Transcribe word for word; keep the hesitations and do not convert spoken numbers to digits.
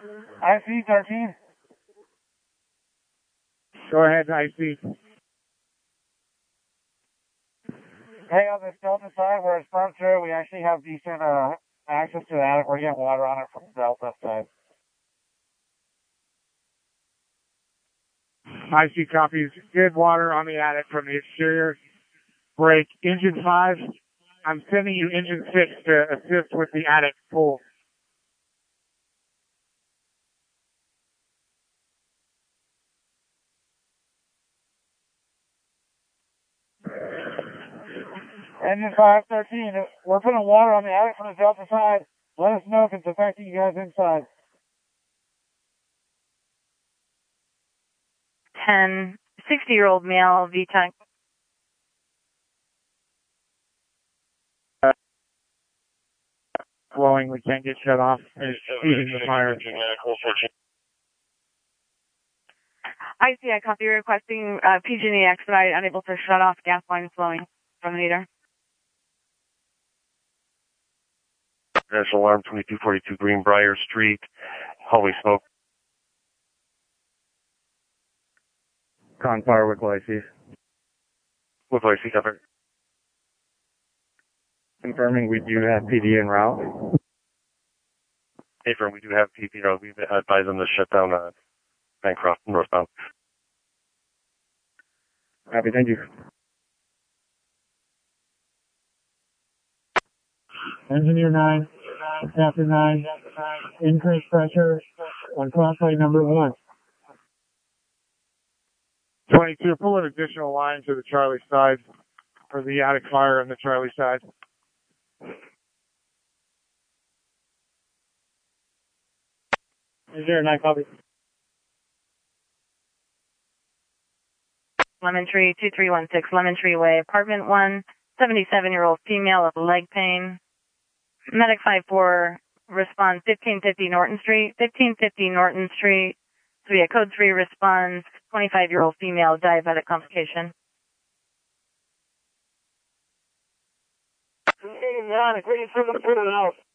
I C thirteen. Go ahead, I C. Hey, on this Delta side where it's front through, we actually have decent uh, access to the attic. We're getting water on it from the Delta side. I C copies. Good water on the attic from the exterior. Break. Engine five. I'm sending you engine six to assist with the attic pull. Engine five thirteen, we're putting water on the attic from the Delta side. Let us know if it's affecting you guys inside. ten, sixty-year-old male, V TEC. Flowing, we can't get shut off. It's eating the fire. I C, I copy requesting uh, P G and E expedite, unable to shut off gas line flowing from the meter. National Alarm twenty-two forty-two Greenbrier Street, hallway smoke. Con fire with I C. With I C cover. Confirming we do have P D en route. Hey, firm, we do have P P. Uh, we've advised them to shut down uh, Bancroft northbound. Happy, thank you. Engineer nine, Captain nine, increase pressure on crossway number one. twenty-two, pull an additional line to the Charlie side for the attic fire on the Charlie side. Engineer nine, copy. Lemon Tree, two three one six Lemon Tree Way, apartment one, seventy-seven-year-old female with leg pain. Medic five four, responds fifteen fifty Norton Street, fifteen fifty Norton Street. So yeah, code three responds, twenty-five-year-old female, diabetic complication. eighty-nine, agreed from the out.